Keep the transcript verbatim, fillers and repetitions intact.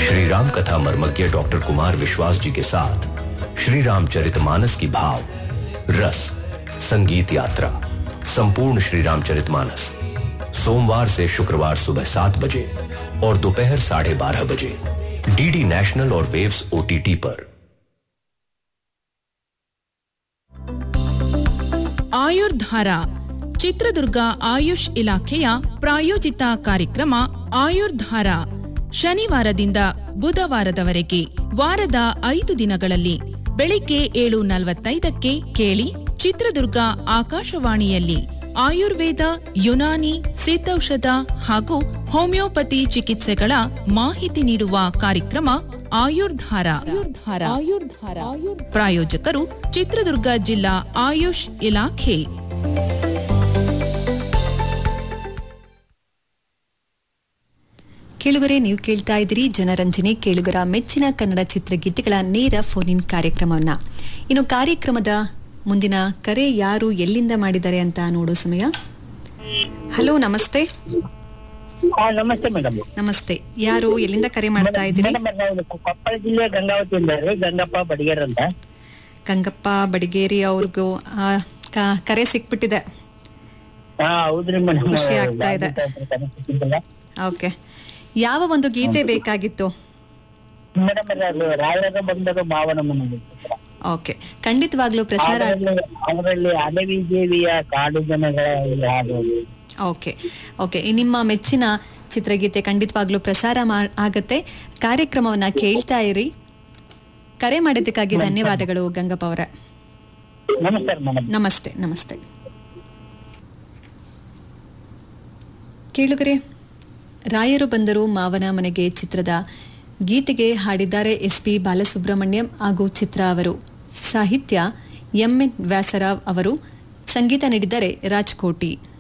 श्री राम कथा मर्मज्ञ डॉक्टर कुमार विश्वास जी के साथ श्री रामचरितमानस की भाव रस संगीत यात्रा संपूर्ण श्री रामचरितमानस सोमवार से शुक्रवार सुबह सात बजे और दोपहर साढ़े बारह बजे डीडी नेशनल और वेव्स ओटीटी पर। ಆಯುರ್ಧಾರ ಚಿತ್ರದುರ್ಗ ಆಯುಷ್ ಇಲಾಖೆಯ ಪ್ರಾಯೋಜಿತ ಕಾರ್ಯಕ್ರಮ ಆಯುರ್ಧಾರ ಶನಿವಾರದಿಂದ ಬುಧವಾರದವರೆಗೆ ವಾರದ ಐದು ದಿನಗಳಲ್ಲಿ ಬೆಳಿಗ್ಗೆ ಏಳು ನಲವತ್ತೈದಕ್ಕೆ ಕೇಳಿ ಚಿತ್ರದುರ್ಗ ಆಕಾಶವಾಣಿಯಲ್ಲಿ ಆಯುರ್ವೇದ ಯುನಾನಿ ಸಿದ್ಧೌಷಧ ಹಾಗೂ ಹೋಮಿಯೋಪತಿ ಚಿಕಿತ್ಸೆಗಳ ಮಾಹಿತಿ ನೀಡುವ ಕಾರ್ಯಕ್ರಮ ಆಯುರ್ಧಾರ ಆಯುರ್ಧಾರ ಆಯುರ್ಧಾರ ಪ್ರಾಯೋಜಕರು ಚಿತ್ರದುರ್ಗ ಜಿಲ್ಲಾ ಆಯುಷ್ ಇಲಾಖೆ. ಕೇಳುಗರೆ, ನೀವು ಕೇಳ್ತಾ ಇದ್ದೀರಿ ಜನರಂಜನೆ, ಕೇಳುಗರ ಮೆಚ್ಚಿನ ಕನ್ನಡ ಚಿತ್ರಗೀತೆಗಳ ನೇರ ಫೋನ್ ಇನ್ ಕಾರ್ಯಕ್ರಮವನ್ನ. ಇನ್ನು ಕಾರ್ಯಕ್ರಮದ ಮುಂದಿನ ಕರೆ ಯಾರು ಎಲ್ಲಿಂದ ಮಾಡಿದ್ದಾರೆ ಅಂತ ನೋಡೋ ಸಮಯ. ಹಲೋ, ನಮಸ್ತೆ. ನಮಸ್ತೆ ಮೇಡಮ್. ನಮಸ್ತೆ, ಯಾರು ಎಲ್ಲಿಂದ ಕರೆ ಮಾಡ್ತಾ ಇದ್ದೀರಿ? ಕೊಪ್ಪಳ ಜಿಲ್ಲೆ ಗಂಗಾವತಿಯಿಂದ ಗಂಗಪ್ಪ ಬಡಿಗೇರ್ ಅಂತ. ಗಂಗಪ್ಪ ಬಡಿಗೇರಿ ಅವ್ರಿಗೂ ಕರೆ ಸಿಕ್ಬಿಟ್ಟಿದೆ. ಹೌದ್ರಿ ಮೇಡಮ್, ಖುಷಿ ಆಗ್ತಾ ಇದೆ. ಓಕೆ, ಯಾವ ಒಂದು ಗೀತೆ ಬೇಕಾಗಿತ್ತು ಮೇಡಮ್? ರಾಯರ ಬಂದರು ಮಾವನ ಮನೆ. ಓಕೆ, ಖಂಡಿತವಾಗ್ಲೂ ಪ್ರಸಾರ. ಅವರಲ್ಲಿ ಅಡವಿ ದೇವಿಯ ಕಾಡು ಜನಗಳ ಹಾಡು. ಓಕೆ ಓಕೆ ನಿಮ್ಮ ಮೆಚ್ಚಿನ ಚಿತ್ರಗೀತೆ ಖಂಡಿತವಾಗ್ಲೂ ಪ್ರಸಾರ ಆಗತ್ತೆ. ಕಾರ್ಯಕ್ರಮವನ್ನ ಕೇಳ್ತಾ ಇರಿ. ಕರೆ ಮಾಡಿದ್ದಕ್ಕಾಗಿ ಧನ್ಯವಾದಗಳು ಗಂಗಪ್ಪ ಅವರ. ನಮಸ್ತೆ. ನಮಸ್ತೆ ಕೇಳುಗರೆ, ರಾಯರು ಬಂದರು ಮಾವನ ಮನೆಗೆ ಚಿತ್ರದ ಗೀತೆಗೆ ಹಾಡಿದ್ದಾರೆ ಎಸ್ ಪಿ ಬಾಲಸುಬ್ರಹ್ಮಣ್ಯಂ ಹಾಗೂ ಚಿತ್ರ ಅವರು. ಸಾಹಿತ್ಯ ಎಂ ಎನ್ ವ್ಯಾಸರಾವ್ ಅವರು. ಸಂಗೀತ ನೀಡಿದ್ದಾರೆ ರಾಜ್ಕೋಟಿ.